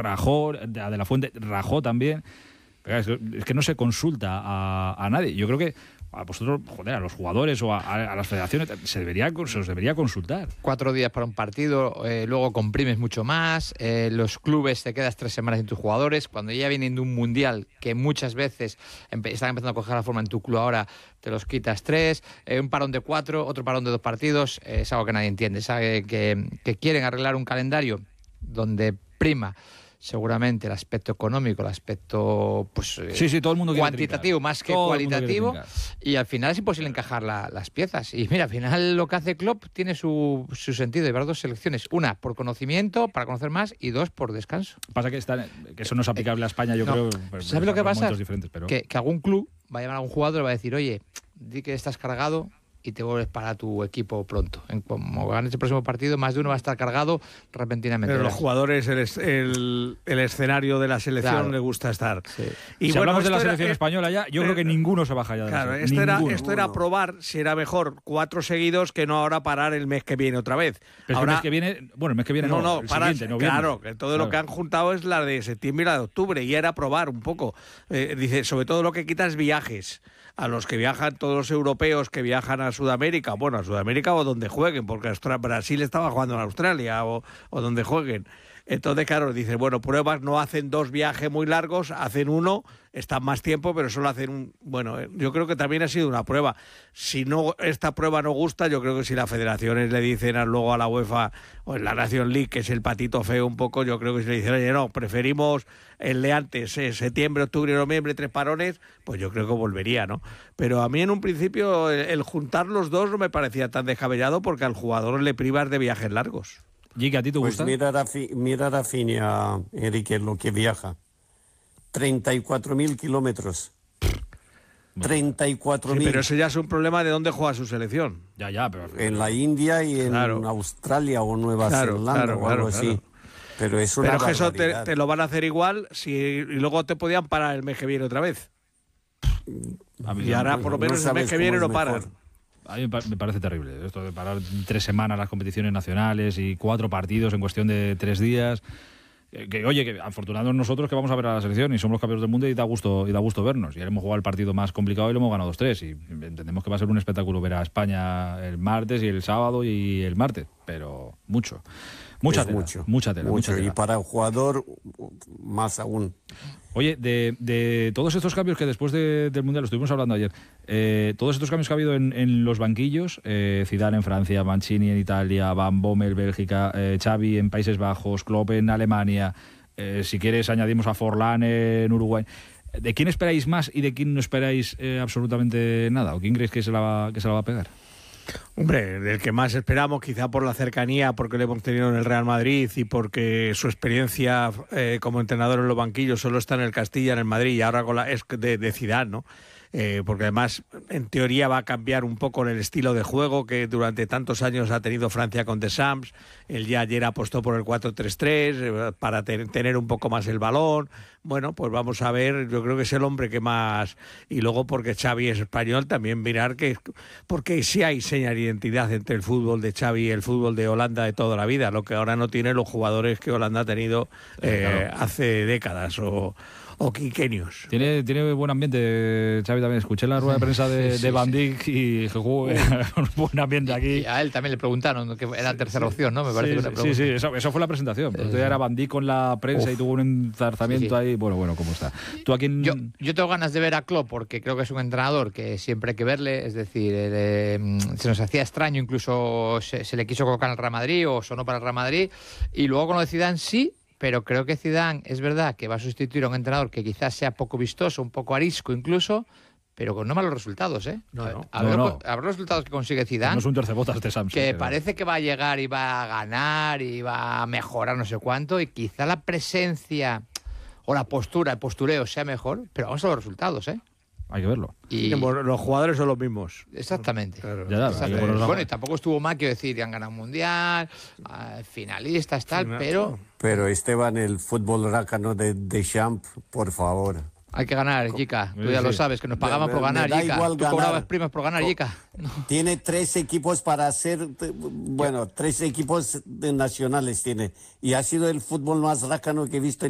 rajó, de la Fuente rajó también. Pero es que no se consulta a nadie. Yo creo que a vosotros, joder, a los jugadores o a las federaciones se os debería consultar. 4 días para un partido, luego comprimes mucho más, los clubes te quedas 3 semanas sin tus jugadores, cuando ya vienen de un mundial que muchas veces están empezando a coger la forma en tu club ahora, te los quitas 3, un parón de 4, otro parón de 2 partidos, es algo que nadie entiende. Sabe que quieren arreglar un calendario donde prima seguramente el aspecto económico, el aspecto pues sí, todo el mundo cuantitativo más que cualitativo, y al final es imposible encajar las piezas. Y mira, al final lo que hace Klopp tiene su sentido. Llevar 2 selecciones, una por conocimiento, para conocer más, y 2 por descanso. Pasa que eso no es aplicable a España, yo creo. ¿Sabes lo que pasa? Pero... Que algún club va a llamar a algún jugador y va a decir, oye, di que estás cargado y te vuelves para tu equipo pronto. Como ganes el próximo partido, más de uno va a estar cargado repentinamente. Pero los jugadores, el escenario de la selección, les gusta estar. Sí. Y si hablamos de la selección española ya, yo creo que ninguno se baja ya de la selección. Esto era probar si era mejor 4 seguidos que no ahora parar el mes que viene otra vez. Pero ahora, el mes que viene, el siguiente, noviembre. Claro, que todo lo que han juntado es la de septiembre y la de octubre, y era probar un poco. Dice, sobre todo lo que quita es viajes. A los que viajan, todos los europeos que viajan a Sudamérica, o donde jueguen, porque Brasil estaba jugando en Australia o donde jueguen. Entonces, claro, dices, bueno, pruebas, no hacen 2 viajes muy largos, hacen uno, están más tiempo, pero solo hacen un... Bueno, yo creo que también ha sido una prueba. Si no, esta prueba no gusta, yo creo que si las federaciones le dicen luego a la UEFA o en la Nation League, que es el patito feo un poco, yo creo que si le dicen, oye, no, preferimos el de antes, septiembre, octubre y noviembre, 3 parones, pues yo creo que volvería, ¿no? Pero a mí en un principio el juntar los 2 no me parecía tan descabellado, porque al jugador le privas de viajes largos. ¿Y a ti te gusta? Pues mira Rafinha, Enrique, lo que viaja. 34.000 kilómetros. 34.000. Sí, pero eso ya es un problema de dónde juega su selección. Ya, pero... En la India y en Australia o Nueva Zelanda o algo así. Pero es una Pero eso barbaridad. te lo van a hacer igual y luego te podían parar el mes que viene otra vez. Y ahora por lo menos el mes que viene lo paran. A mí me parece terrible esto de parar 3 semanas las competiciones nacionales y 4 partidos en cuestión de 3 días. Oye, que afortunados nosotros que vamos a ver a la selección y somos los campeones del mundo y da gusto vernos. Y ahora hemos jugado el partido más complicado y lo hemos ganado 2-3. Y entendemos que va a ser un espectáculo ver a España el martes y el sábado y el martes. Pero mucha tela. Y para el jugador, más aún. Oye, de todos estos cambios que después del Mundial, lo estuvimos hablando ayer, todos estos cambios que ha habido en los banquillos, Zidane en Francia, Mancini en Italia, Van Bommel, Bélgica, Xavi en Países Bajos, Klopp en Alemania, si quieres añadimos a Forlán en Uruguay. ¿De quién esperáis más y de quién no esperáis absolutamente nada? ¿O quién creéis que se la va a pegar? Hombre, del que más esperamos, quizá por la cercanía, porque lo hemos tenido en el Real Madrid y porque su experiencia como entrenador en los banquillos solo está en el Castilla, en el Madrid, y ahora con es de Zidane, ¿no? Porque además, en teoría, va a cambiar un poco el estilo de juego que durante tantos años ha tenido Francia con Deschamps. Él ya ayer apostó por el 4-3-3 para tener un poco más el balón. Bueno, pues vamos a ver, yo creo que es el hombre que más... Y luego porque Xavi es español, también mirar porque sí hay señal de identidad entre el fútbol de Xavi y el fútbol de Holanda de toda la vida, lo que ahora no tiene los jugadores que Holanda ha tenido hace décadas o quinquenios. Tiene buen ambiente, Xavi, también. Escuché la rueda de prensa de Van Dijk y buen ambiente aquí. Y a él también le preguntaron, que era tercera opción, ¿no? Me parece que una pregunta. Sí, eso fue la presentación. Entonces era Van Dijk con la prensa y tuvo un enzarzamiento ahí. Bueno, ¿cómo está? ¿Tú a quién...? Yo tengo ganas de ver a Klopp porque creo que es un entrenador que siempre hay que verle. Es decir, se nos hacía extraño, incluso se le quiso colocar en el Real Madrid o sonó para el Real Madrid. Y luego con lo de Zidane sí, pero creo que Zidane es verdad que va a sustituir a un entrenador que quizás sea poco vistoso, un poco arisco incluso, pero con no malos resultados, ¿eh? A ver los resultados que consigue Zidane. No es un tercebotas de Samsung. Que parece que va a llegar y va a ganar y va a mejorar no sé cuánto, y quizá la presencia o la postura, el postureo sea mejor, pero vamos a los resultados, ¿eh? Hay que verlo. Y los jugadores son los mismos. Exactamente. Claro. Bueno, y tampoco estuvo mal, quiero decir, han ganado un mundial, finalistas, tal, pero... Pero Esteban, el fútbol rácano de Deschamps, por favor. Hay que ganar, Jica. Tú ya lo sabes, que nos pagaban por ganar, Jica. Tú cobrabas primas por ganar, Jica. No. Tiene 3 equipos para hacer... Bueno, 3 equipos nacionales tiene. Y ha sido el fútbol más rácano que he visto en